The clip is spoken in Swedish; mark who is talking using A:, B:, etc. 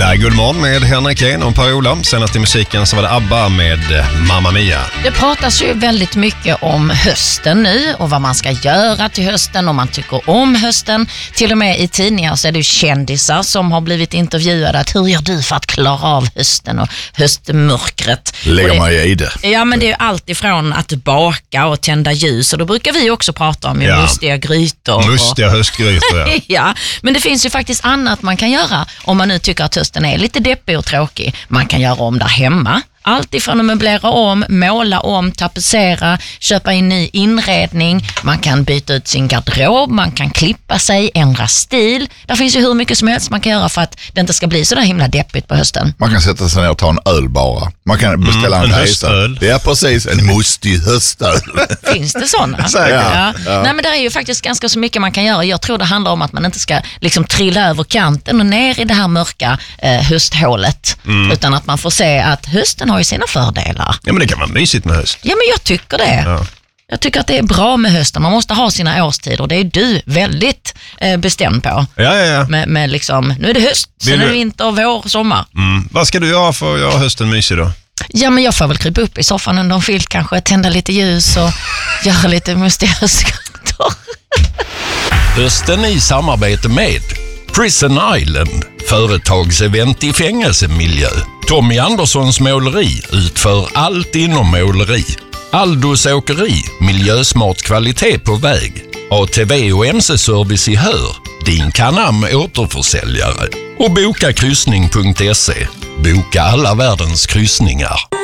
A: Ja, god morgon med Henrik Ehn och Per-Ola. Senast i musiken så var det ABBA med Mamma Mia.
B: Det pratas ju väldigt mycket om hösten nu och vad man ska göra till hösten, om man tycker om hösten. Till och med i tidningar så är det ju kändisar som har blivit intervjuade att hur gör du för att klara av hösten och höstmörkret?
C: Lägger man i det.
B: Ja, men det är ju allt ifrån att baka och tända ljus, och då brukar vi också prata om mustiga grytor.
A: Mustiga höstgrytor, ja.
B: Ja, men det finns ju faktiskt annat man kan göra om man nu tycker att hösten är lite deppig och tråkig. Man kan göra om där hemma. Allt ifrån att möblera om, måla om, tapetsera, köpa in ny inredning. Man kan byta ut sin garderob, man kan klippa sig, ändra stil. Där finns ju hur mycket som helst man kan göra för att det inte ska bli så där himla deppigt på hösten.
C: Man kan sätta sig ner och ta en öl bara. Man kan beställa en
A: höstöl.
C: Ja, precis. En mustig höstöl.
B: Finns det sådana?
C: Ja.
B: Nej, men det är ju faktiskt ganska så mycket man kan göra. Jag tror det handlar om att man inte ska liksom trilla över kanten och ner i det här mörka hösthålet. Utan att man får se att hösten har ju sina fördelar.
A: Ja, men det kan vara mysigt med höst.
B: Ja, men jag tycker det.
A: Ja.
B: Jag tycker att det är bra med hösten. Man måste ha sina årstider. Det är du väldigt bestämd på.
A: Ja.
B: Med liksom, nu är det höst, sen är det vinter, vår, sommar.
A: Vad ska du göra för att göra hösten mysig då?
B: Ja, men jag får väl krypa upp i soffan under en filt, kanske tända lite ljus och göra lite mustiga höstgrytor.
D: Hösten i samarbete med Prison Island, företagsevent i fängelsemiljö. Tommy Anderssons måleri utför allt inom måleri. Aldos åkeri, miljösmart kvalitet på väg. ATV och MC-service i Hör, din Canam återförsäljare. Och bokakryssning.se, boka alla världens kryssningar.